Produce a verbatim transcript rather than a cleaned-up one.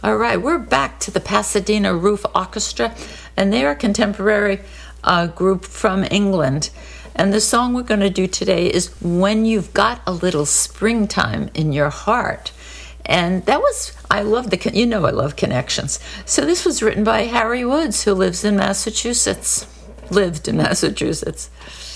All right, we're back to the Pasadena Roof Orchestra, and they're a contemporary uh, group from England. And the song we're going to do today is When You've Got a Little Springtime in Your Heart. And that was, I love the, you know I love connections. So this was written by Harry Woods, who lives in Massachusetts, lived in Massachusetts.